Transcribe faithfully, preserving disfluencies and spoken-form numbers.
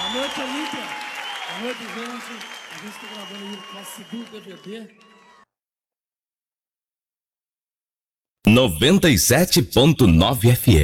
Boa noite, Olímpia. Boa noite, gente. A gente está gravando aí o nosso segundo D V D. noventa e sete ponto nove F M